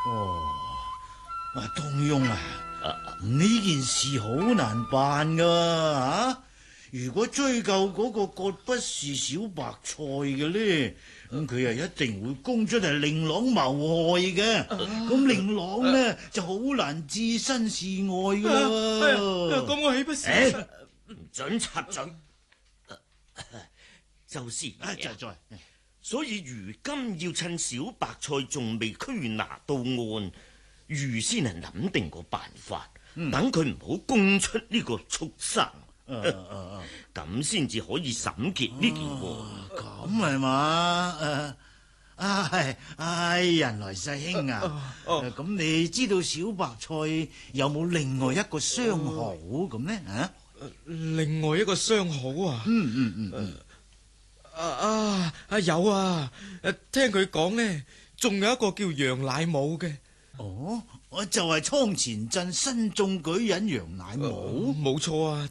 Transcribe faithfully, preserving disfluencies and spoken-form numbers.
哦，啊，東庸啊，呢件事好難辦噶啊！如果追究嗰個葛不是小白菜嘅咧，咁佢又一定會供出係令郎謀害嘅，咁令郎呢就好難置身事外噶啦。 咁我豈不是唔准插嘴。周師啊， 爺， 在在， 所以如今要趁小白菜仲未拘拿到案，預先係諗定個辦法，等佢唔好供出呢個畜生。咁先至可以審結呢件案。 咁係嘛？誒，啊係，唉，人來勢兄啊，咁你知道小白菜有冇另外一個相好咁呢？啊， 另外一個相好啊？ 嗯嗯嗯嗯， 啊啊啊有啊！誒，聽佢講呢，仲有一個叫楊乃武嘅。 哦，我就係倉前鎮新中舉人楊乃武。 冇錯啊，